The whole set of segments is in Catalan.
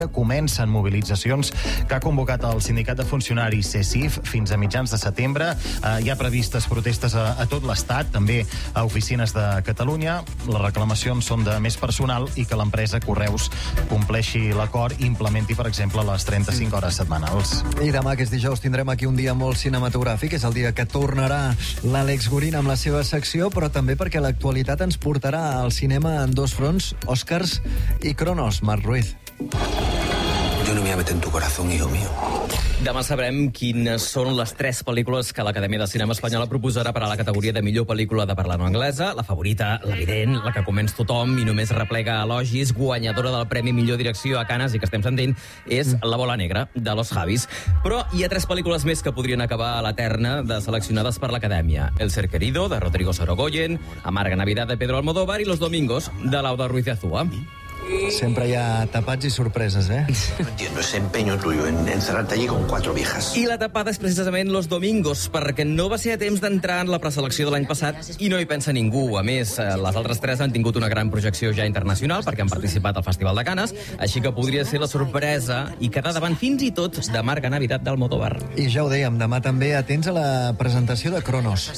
Comencen mobilitzacions que ha convocat el sindicat de funcionaris CESIF fins a mitjans de setembre. Hi ha previstes protestes a tot l'Estat, també a oficines de Catalunya. Les reclamacions són de més personal i que l'empresa Correus compleixi l'acord i implementi, per exemple, les 35 hores setmanals. I demà, que és dijous, tindrem aquí un dia molt cinematogràfic. És el dia que tornarà l'Àlex Gurín amb la seva secció, però també perquè l'actualitat ens portarà al cinema en dos fronts, Oscars i Cronos. Marc Ruiz. Yo no me voy a meter en tu corazón, hijo mío. Demà sabrem quines són les 3 pel·lícules que l'Acadèmia de Cinema Espanyola proposarà per a la categoria de millor pel·lícula de parla no anglesa. La favorita, l'evident, la que convenç tothom i només replega elogis, guanyadora del Premi Millor Direcció a Canes i que estem sentint, és La bola negra, de Los Javis. Però hi ha 3 pel·lícules més que podrien acabar a la terna de seleccionades per l'Acadèmia. El ser querido, de Rodrigo Sorogoyen, Amarga Navidad, de Pedro Almodóvar, i Los domingos, de Laura Ruiz de Azúa. Sempre hi ha tapats i sorpreses, No entiendo ese empeño tuyo en encerrarte allí con 4 viejas. I la tapada és precisament Los domingos, perquè no va ser a temps d'entrar en la preselecció de l'any passat i no hi pensa ningú. A més, les altres 3 han tingut una gran projecció ja internacional perquè han participat al Festival de Canes, així que podria ser la sorpresa i quedar davant fins i tot d'Amarga Navidad d'Almodóvar. I ja ho dèiem, demà també atents a la presentació de Cronos.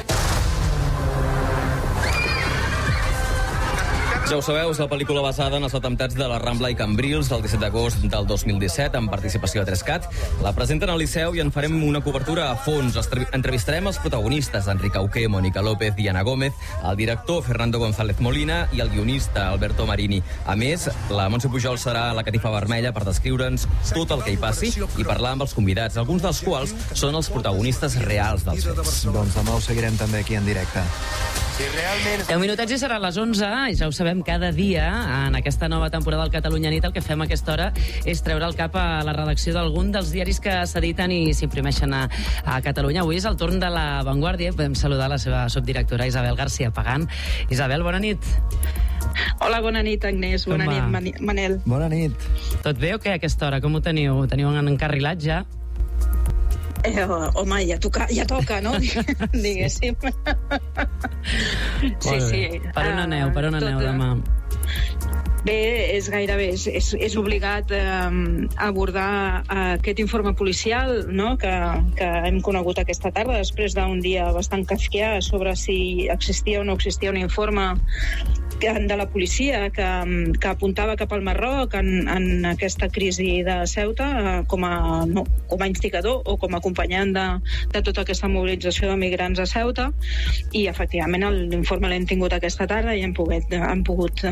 Ja ho sabeu, és la pel·lícula basada en els atemptats de la Rambla i Cambrils del 17 d'agost del 2017, amb participació de 3CAT. La presenten al Liceu i en farem una cobertura a fons. Entrevistarem els protagonistes, Enric Auqué, Mónica López, Diana Gómez, el director Fernando González Molina i el guionista Alberto Marini. A més, la Montse Pujol serà a la catifa vermella per descriure'ns tot el que hi passi i parlar amb els convidats, alguns dels quals són els protagonistes reals dels fets. Doncs demà ho seguirem també aquí en directe. 10 minutets i serà a les 11, i ja ho sabem, cada dia en aquesta nova temporada del Catalunya Nit el que fem a aquesta hora és treure el cap a la redacció d'algun dels diaris que s'editen i s'imprimeixen a Catalunya. Avui és el torn de La Vanguardia. Podem saludar la seva subdirectora Isabel García Pagán. Isabel, bona nit. Hola, bona nit, Agnès. Bona nit, Manel. Bona nit. Tot bé o què a aquesta hora? Com ho teniu? Ho teniu encarrilat ja? Home, ja toca, no? Diguéssim. Sí. Per on aneu demà? Bé, és gairebé, és obligat abordar aquest informe policial, no?, que hem conegut aquesta tarda, després d'un dia bastant kafkià sobre si existia o no existia un informe de la policia que apuntava cap al Marroc en aquesta crisi de Ceuta com a instigador o com a acompanyant de tota aquesta mobilització de migrants a Ceuta, i efectivament l'informe l'hem tingut aquesta tarda i hem pogut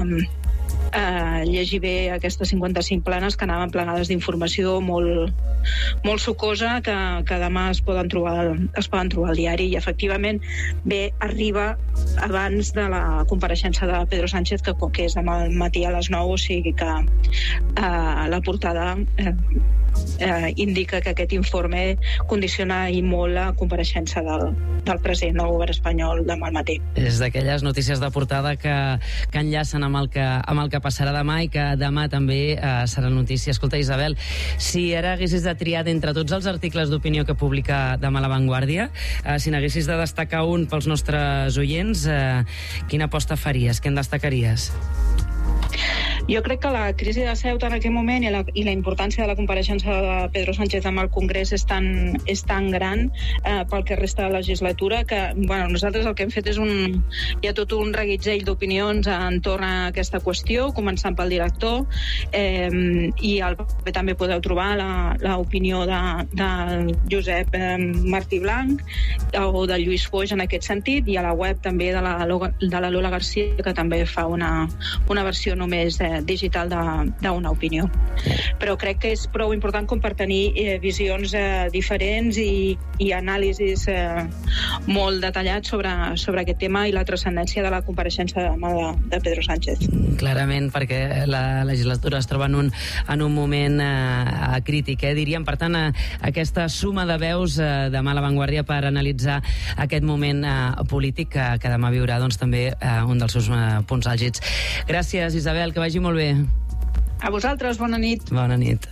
llegir bé aquestes 55 planes que anaven plegades d'informació molt sucosa que demà es poden trobar al diari, i efectivament bé, arriba abans de la compareixença de Pedro Sánchez, que és demà al matí a les 9, o sigui que la portada indica que aquest informe condiciona i molt la compareixença del president del govern espanyol demà al matí. És d'aquelles notícies de portada que enllacen amb el que passarà demà i que demà també serà notícia. Escolta, Isabel, si ara haguessis de triar d'entre tots els articles d'opinió que publica demà La Vanguardia, si n'haguessis de destacar un pels nostres oients, quina aposta faries? Què en destacaries? Jo crec que la crisi de Ceuta en aquest moment i la importància de la compareixença de Pedro Sánchez amb el Congrés és tan gran pel que resta de la legislatura que nosaltres el que hem fet és hi ha tot un reguitzell d'opinions entorn a aquesta qüestió, començant pel director, i també podeu trobar l'opinió de Josep Martí Blanc o de Lluís Foix en aquest sentit, i a la web també de la Lola García, que també fa una versió només digital d'una opinió. Però crec que és prou important com per tenir visions diferents i anàlisis molt detallats sobre aquest tema i la transcendència de la compareixença de Pedro Sánchez. Clarament, perquè la legislatura es troba en un moment crític, diríem. Per tant, aquesta suma de veus demà a La Vanguardia per analitzar aquest moment polític que demà viurà també un dels seus punts àlgids. Gràcies, Isabel, que vagi molt bé. A vosaltres, bona nit. Bona nit.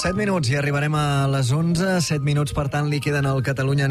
7 minuts i arribarem a les 11. 7 minuts, per tant, li queden al Catalunya